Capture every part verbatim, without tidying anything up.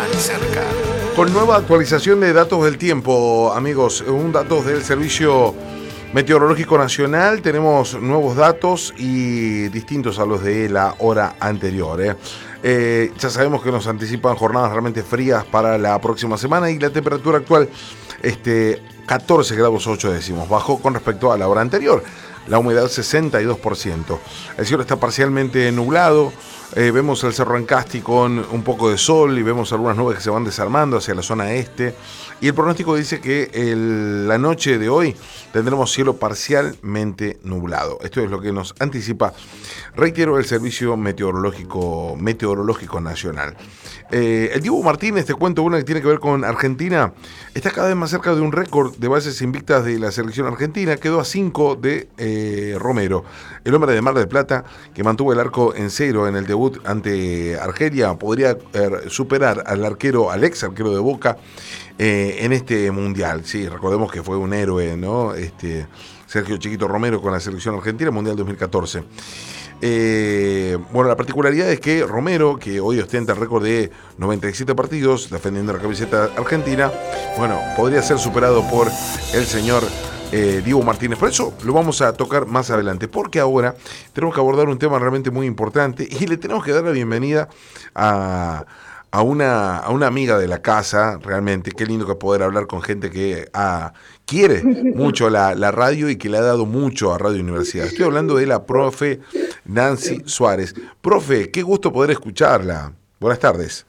tan cerca. Con nueva actualización de datos del tiempo, amigos, un datos del Servicio Meteorológico Nacional, tenemos nuevos datos y distintos a los de la hora anterior. ¿eh? Eh, ya sabemos que nos anticipan jornadas realmente frías para la próxima semana y la temperatura actual, este, catorce grados ocho décimos, bajó con respecto a la hora anterior. La humedad sesenta y dos por ciento. El cielo está parcialmente nublado. Eh, vemos el Cerro Encasti con un poco de sol y vemos algunas nubes que se van desarmando hacia la zona este. Y el pronóstico dice que el, la noche de hoy tendremos cielo parcialmente nublado. Esto es lo que nos anticipa, reitero, el Servicio Meteorológico, Meteorológico Nacional. Eh, el Dibu Martínez, te cuento una que tiene que ver con Argentina, está cada vez más cerca de un récord de bases invictas de la selección argentina. Quedó a cinco de eh, Romero, el hombre de Mar del Plata, que mantuvo el arco en cero en el debut ante Argelia. Podría eh, superar al arquero, al ex arquero de Boca, eh, en este mundial. Sí, recordemos que fue un héroe, ¿no? Este, Sergio Chiquito Romero con la selección argentina, Mundial dos mil catorce. Eh, bueno, la particularidad es que Romero, que hoy ostenta el récord de noventa y siete partidos defendiendo la camiseta argentina, bueno, podría ser superado por el señor eh, Dibu Martínez. Por eso lo vamos a tocar más adelante, porque ahora tenemos que abordar un tema realmente muy importante y le tenemos que dar la bienvenida a... A una, a una amiga de la casa. Realmente, qué lindo que poder hablar con gente que ah, quiere mucho la, la radio y que le ha dado mucho a Radio Universidad. Estoy hablando de la profe Nancy Suárez. Profe, qué gusto poder escucharla. Buenas tardes.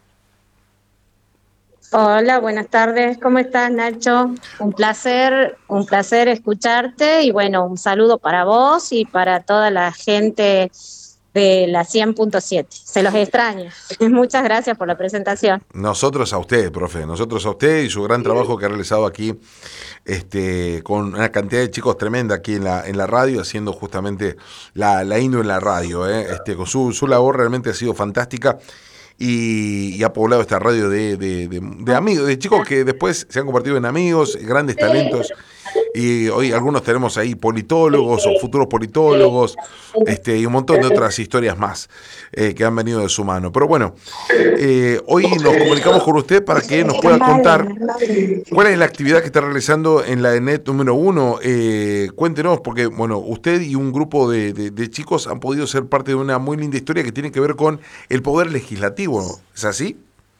Hola, buenas tardes. ¿Cómo estás, Nacho? Un placer, un placer escucharte y bueno, un saludo para vos y para toda la gente de la cien punto siete. Se los extraño. Muchas gracias por la presentación. Nosotros a usted, profe, nosotros a usted y su gran trabajo que ha realizado aquí, este, con una cantidad de chicos tremenda aquí en la, en la radio, haciendo justamente la, la Indo en la radio. ¿eh? Este, con su, su labor realmente ha sido fantástica. Y, y ha poblado esta radio de, de, de, de amigos, de chicos que después se han convertido en amigos, grandes talentos. Y hoy algunos tenemos ahí politólogos o futuros politólogos, este, y un montón de otras historias más eh, que han venido de su mano. Pero bueno, eh, hoy nos comunicamos con usted para que nos pueda contar cuál es la actividad que está realizando en la ENET número uno. Eh, cuéntenos, porque bueno, usted y un grupo de, de, de chicos han podido ser parte de una muy linda historia que tiene que ver con el poder legislativo. ¿Es así?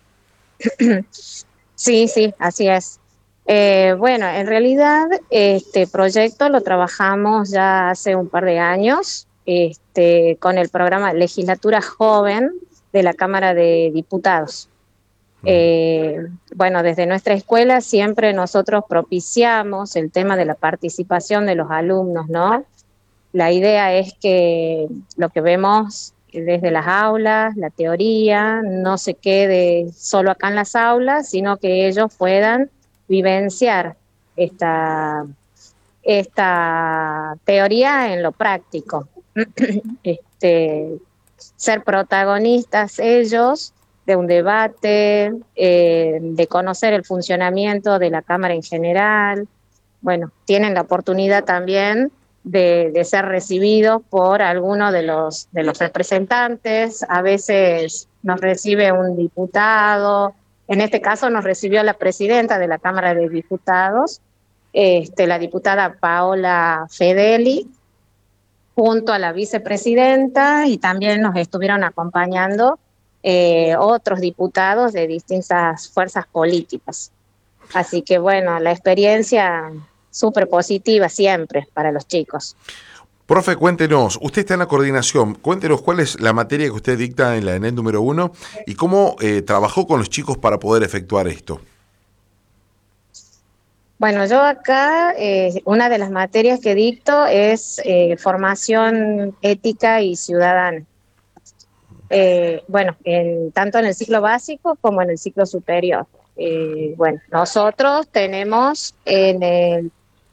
Sí, sí, así es. Eh, bueno, en realidad este proyecto lo trabajamos ya hace un par de años este, con el programa Legislatura Joven de la Cámara de Diputados. Eh, bueno, desde nuestra escuela siempre nosotros propiciamos el tema de la participación de los alumnos, ¿no? La idea es que lo que vemos desde las aulas, la teoría, no se quede solo acá en las aulas, sino que ellos puedan vivenciar esta, esta teoría en lo práctico. este, ser protagonistas ellos de un debate, eh, de conocer el funcionamiento de la Cámara en general. Bueno, tienen la oportunidad también de, de ser recibidos por alguno de los, de los representantes. A veces nos recibe un diputado. En este caso nos recibió la presidenta de la Cámara de Diputados, este, la diputada Paola Fedeli, junto a la vicepresidenta, y también nos estuvieron acompañando eh, otros diputados de distintas fuerzas políticas. Así que bueno, la experiencia súper positiva siempre para los chicos. Profe, cuéntenos, usted está en la coordinación, cuéntenos cuál es la materia que usted dicta en la ENET número uno y cómo eh, trabajó con los chicos para poder efectuar esto. Bueno, yo acá, eh, una de las materias que dicto es eh, formación ética y ciudadana. Eh, bueno, en, tanto en el ciclo básico como en el ciclo superior. Eh, bueno, nosotros tenemos en el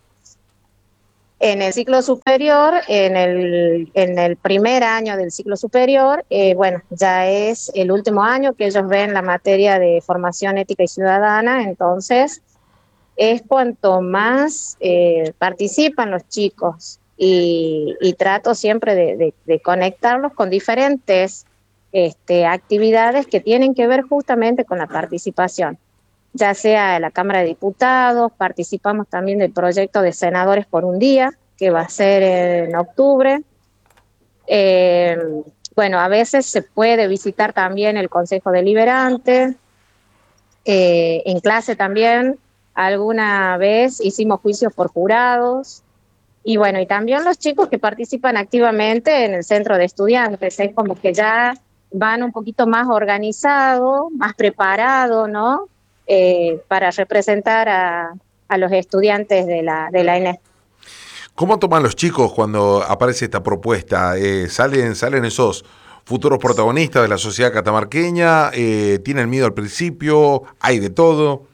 En el ciclo superior, en el, en el primer año del ciclo superior, eh, bueno, ya es el último año que ellos ven la materia de formación ética y ciudadana, entonces es cuanto más eh, participan los chicos y, y trato siempre de, de, de conectarlos con diferentes este, actividades que tienen que ver justamente con la participación, ya sea en la Cámara de Diputados. Participamos también del proyecto de Senadores por un Día, que va a ser en octubre. Eh, bueno, a veces se puede visitar también el Consejo Deliberante. Eh, en clase también, alguna vez hicimos juicios por jurados. Y bueno, y también los chicos que participan activamente en el centro de estudiantes, es como que ya van un poquito más organizados, más preparados, ¿no? Eh, para representar a, a los estudiantes de la, de la E N E. ¿Cómo toman los chicos cuando aparece esta propuesta? Eh, ¿salen, salen esos futuros protagonistas de la sociedad catamarqueña? Eh, ¿Tienen miedo al principio? ¿Hay de todo?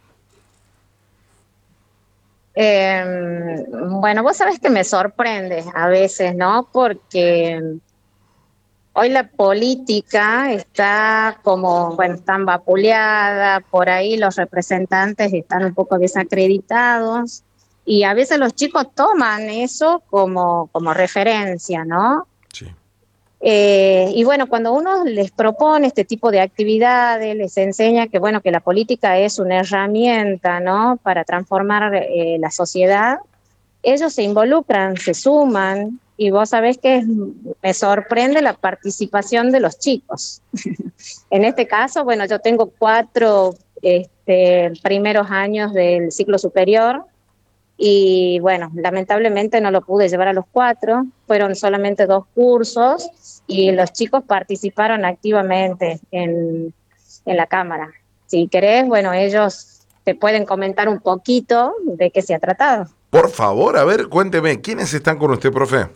Eh, bueno, vos sabés que me sorprende a veces, ¿no? Porque hoy la política está como, bueno, tan vapuleada, por ahí los representantes están un poco desacreditados y a veces los chicos toman eso como, como referencia, ¿no? Sí. Eh, y bueno, cuando uno les propone este tipo de actividades, les enseña que, bueno, que la política es una herramienta, ¿no? Para transformar eh, la sociedad, ellos se involucran, se suman, y vos sabés que es, me sorprende la participación de los chicos. En este caso, bueno, yo tengo cuatro este, primeros años del ciclo superior, y bueno, lamentablemente no lo pude llevar a los cuatro, fueron solamente dos cursos, y los chicos participaron activamente en, en la Cámara. Si querés, bueno, ellos te pueden comentar un poquito de qué se ha tratado. Por favor, a ver, cuénteme, ¿quiénes están con usted, profe?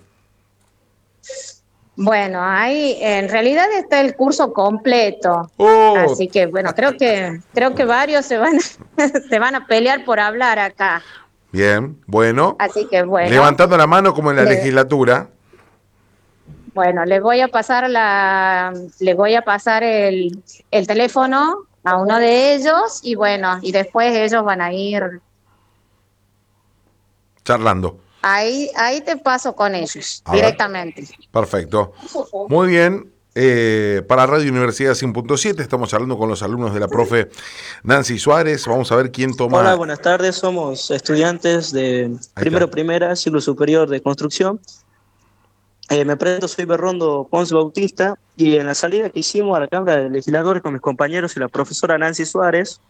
Bueno, ahí en realidad está el curso completo, Oh, así que bueno, creo que creo que varios se van se van a pelear por hablar acá, bien, bueno. así que bueno, Levantando la mano como en la le, legislatura. bueno, les voy a pasar la, les voy a pasar el, el teléfono a uno de ellos y bueno, y después ellos van a ir Charlando. ahí, ahí te paso con ellos A ver. directamente. Perfecto. Muy bien. Eh, para Radio Universidad cien punto siete estamos hablando con los alumnos de la profe Nancy Suárez. Vamos a ver quién toma. Hola, buenas tardes. Somos estudiantes de primero primera, ciclo superior de construcción. Eh, me presento, soy Berrondo Ponce Bautista y en la salida que hicimos a la Cámara de Legisladores con mis compañeros y la profesora Nancy Suárez.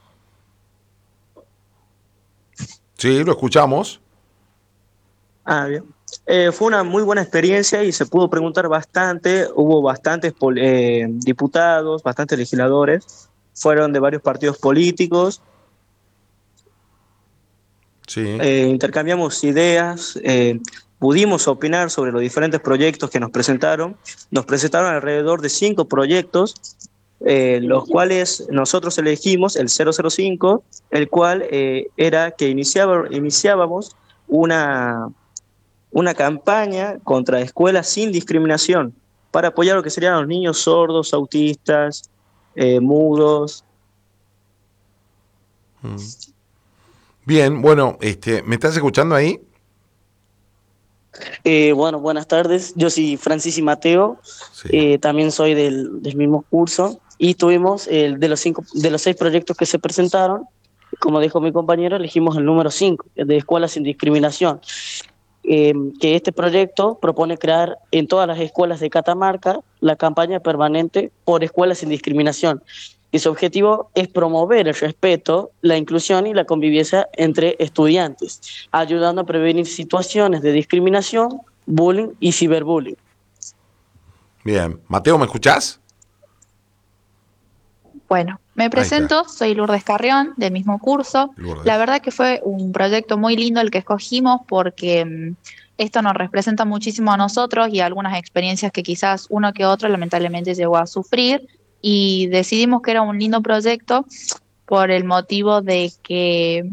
Sí, lo escuchamos. Ah, bien. Eh, fue una muy buena experiencia y se pudo preguntar bastante. Hubo bastantes eh, diputados, bastantes legisladores. Fueron de varios partidos políticos. Sí. Eh, intercambiamos ideas, eh, pudimos opinar sobre los diferentes proyectos que nos presentaron. Nos presentaron alrededor de cinco proyectos, eh, los cuales nosotros elegimos el cero cero cinco, el cual eh, era que iniciaba, iniciábamos una, una campaña contra escuelas sin discriminación para apoyar lo que serían los niños sordos, autistas, eh, mudos. Mm. Bien, bueno, este, ¿me estás escuchando ahí? Eh, bueno, buenas tardes. Yo soy Francis y Mateo. Sí. Eh, también soy del, del mismo curso y tuvimos el de los cinco, de los seis proyectos que se presentaron. Como dijo mi compañero, elegimos el número cinco, de Escuelas sin Discriminación. Eh, que este proyecto propone crear en todas las escuelas de Catamarca la campaña permanente por Escuelas sin Discriminación. Y su objetivo es promover el respeto, la inclusión y la convivencia entre estudiantes, ayudando a prevenir situaciones de discriminación, bullying y ciberbullying. Bien. Mateo, ¿me escuchás? Bueno, me presento, soy Lourdes Carrión, del mismo curso. Lourdes. La verdad que fue un proyecto muy lindo el que escogimos porque um, esto nos representa muchísimo a nosotros y a algunas experiencias que quizás uno que otro lamentablemente llegó a sufrir. Y decidimos que era un lindo proyecto por el motivo de que...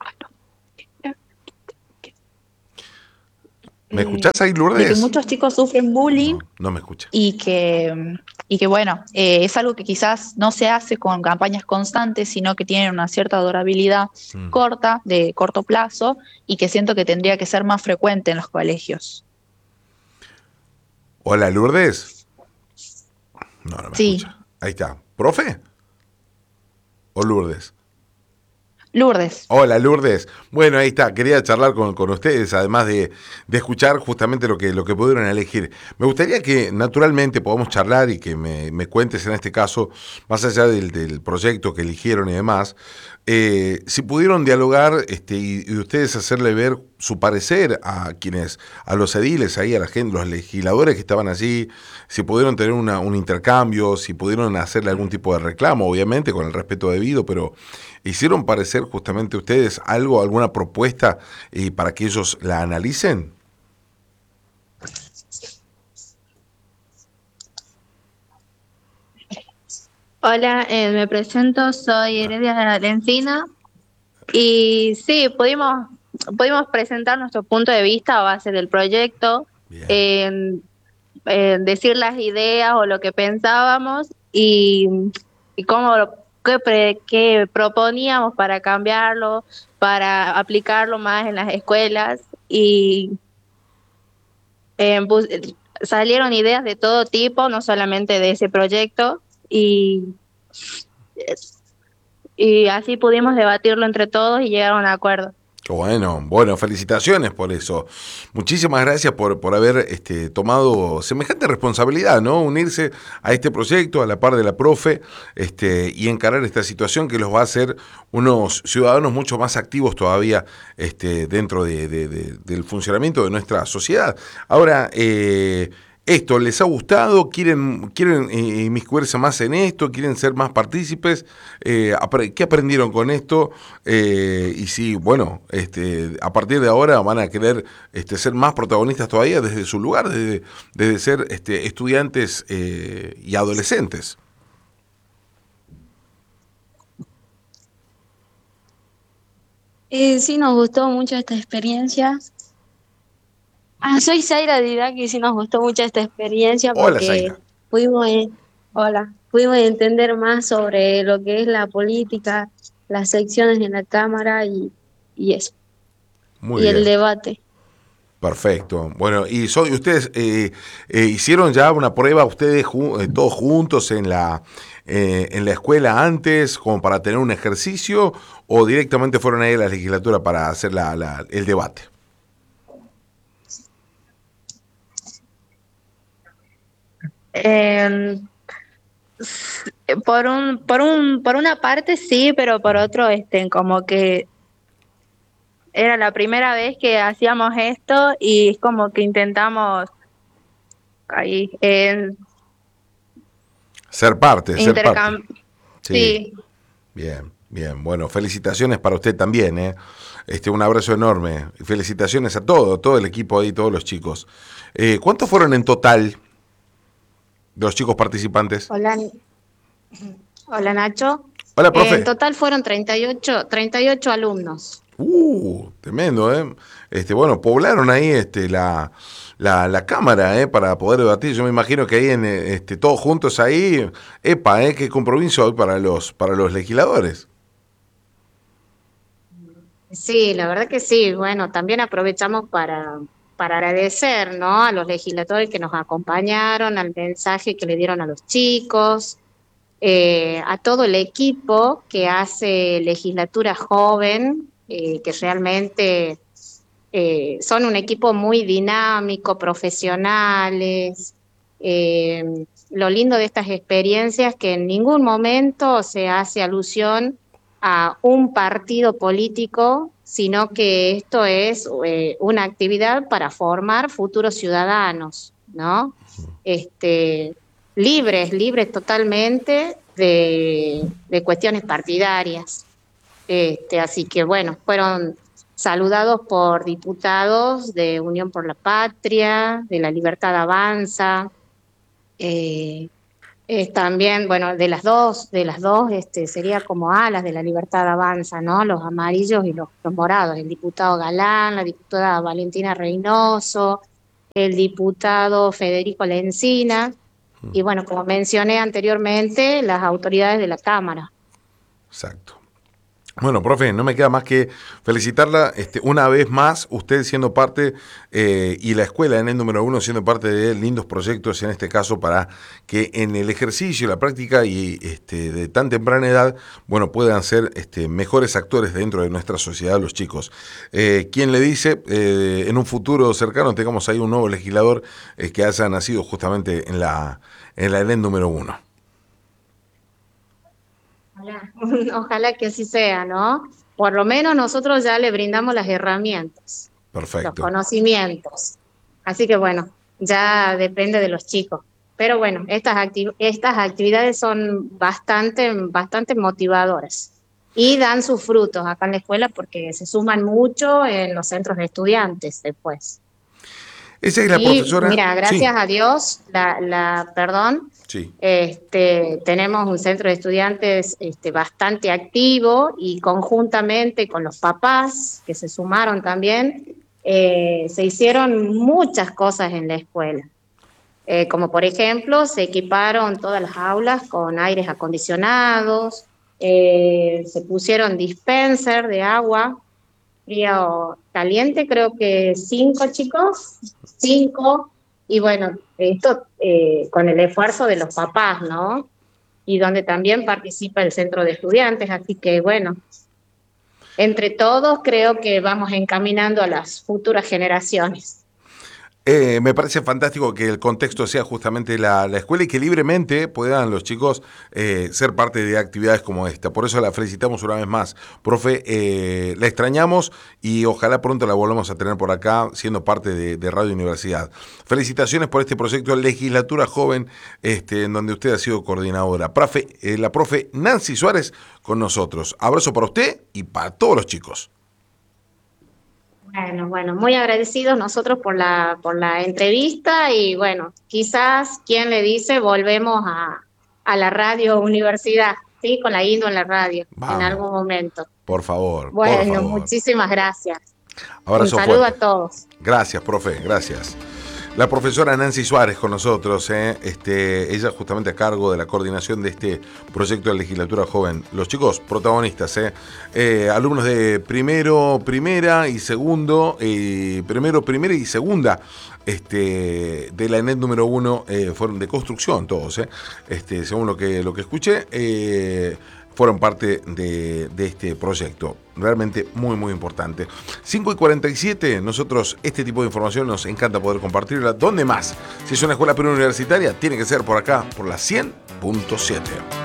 ¿Me escuchás ahí, Lourdes? De que muchos chicos sufren bullying. No, no me escucha. Y que, y que bueno, eh, es algo que quizás no se hace con campañas constantes, sino que tienen una cierta durabilidad mm. corta, de corto plazo, y que siento que tendría que ser más frecuente en los colegios. Hola, Lourdes. No, no me Sí, escucha. Ahí está. ¿Profe? ¿O Lourdes? Lourdes. Hola Lourdes. Bueno, ahí está. Quería charlar con, con ustedes, además de, de escuchar justamente lo que, lo que pudieron elegir. Me gustaría que naturalmente podamos charlar y que me, me cuentes en este caso, más allá del, del proyecto que eligieron y demás, eh, si pudieron dialogar este, y, y ustedes hacerle ver su parecer a quienes, a los ediles ahí, a la gente, los legisladores que estaban allí, si pudieron tener una, un intercambio, si pudieron hacerle algún tipo de reclamo, obviamente con el respeto debido, pero ¿hicieron parecer justamente ustedes algo, alguna propuesta eh, para que ellos la analicen? Hola, eh, me presento, soy Heredia de la Encina y sí, pudimos, pudimos presentar nuestro punto de vista a base del proyecto, Bien. eh, eh, decir las ideas o lo que pensábamos y, y cómo lo- qué, pre- qué proponíamos para cambiarlo, para aplicarlo más en las escuelas y eh, bus- salieron ideas de todo tipo, no solamente de ese proyecto y y así pudimos debatirlo entre todos y llegar a un acuerdo. Qué bueno, bueno, felicitaciones por eso. Muchísimas gracias por, por haber este, tomado semejante responsabilidad, ¿no? Unirse a este proyecto a la par de la profe este, y encarar esta situación que los va a hacer unos ciudadanos mucho más activos todavía este, dentro de, de, de, del funcionamiento de nuestra sociedad. Ahora, eh, esto, ¿les ha gustado? ¿Quieren, quieren eh, inmiscuirse más en esto? ¿Quieren ser más partícipes? Eh, apre- ¿Qué aprendieron con esto? Eh, y si, bueno, este, a partir de ahora van a querer este, ser más protagonistas todavía desde su lugar, desde, desde ser este, estudiantes eh, y adolescentes. Eh, sí, nos gustó mucho esta experiencia. Ah, soy Zaira dirá que sí nos gustó mucho esta experiencia Hola, porque Zaira. pudimos, eh, hola, pudimos entender más sobre lo que es la política, las secciones en la Cámara y, y eso, Muy y el bien. debate. Perfecto. Bueno, y so- y ustedes eh, eh, hicieron ya una prueba, ustedes ju- eh, todos juntos en la eh, en la escuela antes, como para tener un ejercicio, o directamente fueron ahí a la legislatura para hacer la, la- el debate. Eh, por un, por un, por una parte sí, pero por otro, este, como que era la primera vez que hacíamos esto y es como que intentamos ahí eh, Ser parte, ser parte. intercambiar. Sí, Sí, bien, bien. Bueno, felicitaciones para usted también, ¿eh? Este, un abrazo enorme. Y felicitaciones a todo, todo el equipo ahí, todos los chicos. Eh, ¿cuántos fueron en total de los chicos participantes? Hola, hola Nacho. Hola, Eh, en profe. total fueron treinta y ocho, treinta y ocho alumnos. Uh, tremendo, ¿eh? Este, bueno, poblaron ahí este, la, la, la cámara, ¿eh? Para poder debatir. Yo me imagino que ahí, en, eh, este, todos juntos ahí, epa, ¿eh? Qué compromiso hoy para los, para los legisladores. Sí, la verdad que sí. Bueno, también aprovechamos para, para agradecer, ¿no? A los legisladores que nos acompañaron, al mensaje que le dieron a los chicos, eh, a todo el equipo que hace legislatura joven, eh, que realmente eh, son un equipo muy dinámico, profesionales. Eh, lo lindo de estas experiencias es que en ningún momento se hace alusión a un partido político, sino que esto es eh, una actividad para formar futuros ciudadanos, ¿no? Este, libres, libres totalmente de, de cuestiones partidarias. Este, así que bueno, fueron saludados por diputados de Unión por la Patria, de La Libertad Avanza, eh, eh, también, bueno, de las dos, de las dos, este, sería como alas de La Libertad Avanza, ¿no? Los amarillos y los, los morados, el diputado Galán, la diputada Valentina Reynoso, el diputado Federico Lencina, y bueno, como mencioné anteriormente, las autoridades de la Cámara. Exacto. Bueno, profe, no me queda más que felicitarla este, una vez más, usted siendo parte eh, y la escuela en el número uno siendo parte de lindos proyectos, en este caso para que en el ejercicio, la práctica y este, de tan temprana edad, bueno, puedan ser este, mejores actores dentro de nuestra sociedad los chicos. Eh, ¿Quién le dice eh, en un futuro cercano tengamos ahí un nuevo legislador eh, que haya nacido justamente en la en la E L E N número uno? Ojalá, ojalá que así sea, ¿no? Por lo menos nosotros ya le brindamos las herramientas, los Perfecto. conocimientos. Así que bueno, ya depende de los chicos. Pero bueno, estas, acti- estas actividades son bastante, bastante motivadoras y dan sus frutos acá en la escuela porque se suman mucho en los centros de estudiantes después. Esa es la Y profesora. mira, gracias Sí, a Dios, la, la, perdón, sí. este, tenemos un centro de estudiantes este, bastante activo y conjuntamente con los papás que se sumaron también, eh, se hicieron muchas cosas en la escuela. Eh, como por ejemplo, se equiparon todas las aulas con aires acondicionados, eh, se pusieron dispenser de agua fría o caliente, creo que cinco chicos, cinco, y bueno, esto eh, con el esfuerzo de los papás, ¿no? Y donde también participa el centro de estudiantes, así que bueno, entre todos creo que vamos encaminando a las futuras generaciones. Eh, me parece fantástico que el contexto sea justamente la, la escuela y que libremente puedan los chicos eh, ser parte de actividades como esta. Por eso la felicitamos una vez más. Profe, eh, la extrañamos y ojalá pronto la volvamos a tener por acá siendo parte de, de Radio Universidad. Felicitaciones por este proyecto Legislatura Joven, este, en donde usted ha sido coordinadora. Profe, eh, la profe Nancy Suárez con nosotros. Abrazo para usted y para todos los chicos. Bueno, bueno, muy agradecidos nosotros por la, por la entrevista y bueno, quizás, ¿quién le dice? Volvemos a, a la radio universidad, ¿sí? Con la Indo en la radio, Vamos. en algún momento. Por favor, Bueno, por favor. muchísimas gracias. Abrazo Un saludo fuerte. a todos. Gracias, profe, gracias. La profesora Nancy Suárez con nosotros, ¿eh? este, ella justamente a cargo de la coordinación de este proyecto de Legislatura Joven. Los chicos protagonistas, ¿eh? Eh, alumnos de primero, primera y segundo, eh, primero, primera y segunda este, de la E N E T número uno, eh, fueron de construcción todos, ¿eh? este, según lo que, lo que escuché. Eh, fueron parte de, de este proyecto. Realmente muy, muy importante. cinco y cuarenta y siete, nosotros este tipo de información nos encanta poder compartirla. ¿Dónde más? Si es una escuela preuniversitaria, tiene que ser por acá, por la cien punto siete.